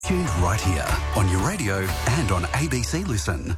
Tuned right here on your radio and on ABC Listen.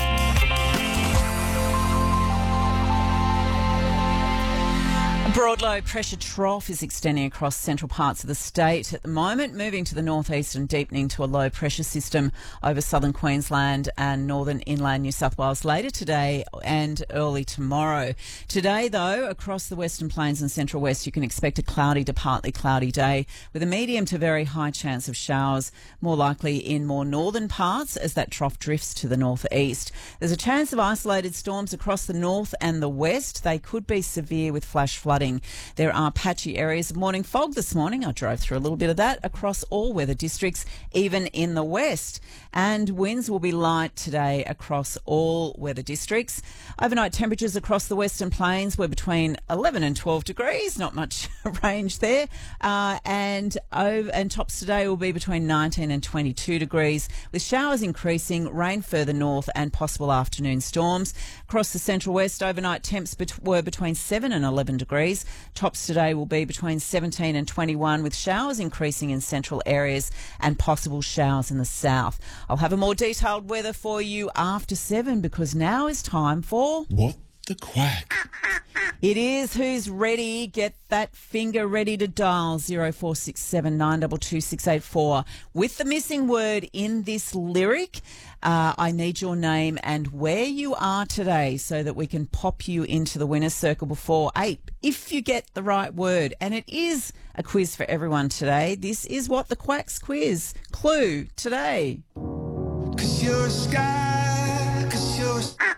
A broad low pressure trough is extending across central parts of the state at the moment, moving to the northeast and deepening to a low pressure system over southern Queensland and northern inland New South Wales later today and early tomorrow. Today, though, across the Western Plains and Central West, you can expect a cloudy to partly cloudy day with a medium to very high chance of showers, more likely in more northern parts as that trough drifts to the northeast. There's a chance of isolated storms across the north and the west. They could be severe with flash flooding. There are patchy areas of morning fog this morning. I drove through a little bit of that across all weather districts, even in the west. And winds will be light today across all weather districts. Overnight temperatures across the Western Plains were between 11 and 12 degrees, not much range there. And tops today will be between 19 and 22 degrees, with showers increasing, rain further north and possible afternoon storms. Across the Central West, overnight temps were between 7 and 11 degrees. Tops today will be between 17 and 21, with showers increasing in central areas and possible showers in the south. I'll have a more detailed weather for you after 7, because now is time for... What the Quack? It is. Who's ready? Get that finger ready to dial 0467 922 684 with the missing word in this lyric. I need your name and where you are today so that we can pop you into the winner's circle before 8 if you get the right word. And it is a quiz for everyone today. This is What the Quack's quiz clue today. 'Cause you're a sky, 'cause you're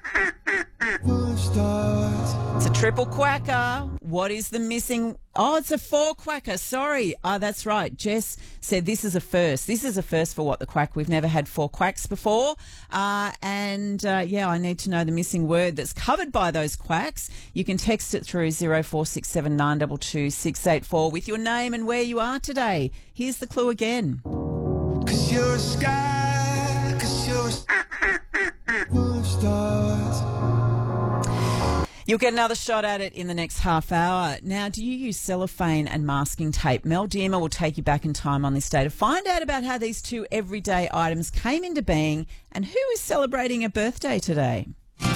a stars. It's a triple quacker. What is the missing... Oh, it's a 4 quacker. Sorry. Oh, that's right. Jess said this is a first. This is a first for What the Quack. We've never had 4 quacks before. I need to know the missing word that's covered by those quacks. You can text it through 0467 922 684 with your name and where you are today. Here's the clue again. 'Cause you're a sky, 'cause you're a stars. You'll get another shot at it in the next half hour. Now, do you use cellophane and masking tape? Mel Diemer will take you back in time on this day to find out about how these two everyday items came into being and who is celebrating a birthday today.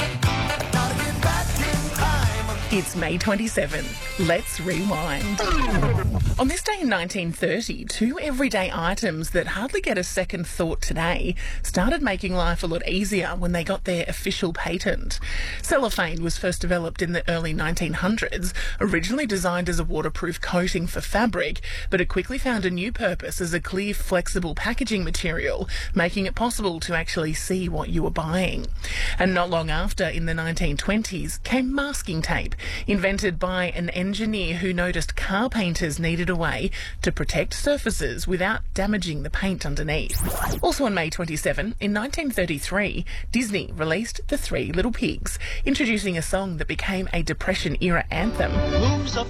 It's May 27. Let's rewind. On this day in 1930, 2 everyday items that hardly get a second thought today started making life a lot easier when they got their official patent. Cellophane was first developed in the early 1900s, originally designed as a waterproof coating for fabric, but it quickly found a new purpose as a clear, flexible packaging material, making it possible to actually see what you were buying. And not long after, in the 1920s, came masking tape, invented by an engineer who noticed car painters needed a way to protect surfaces without damaging the paint underneath. Also on May 27, in 1933, Disney released The 3 Little Pigs, introducing a song that became a Depression-era anthem.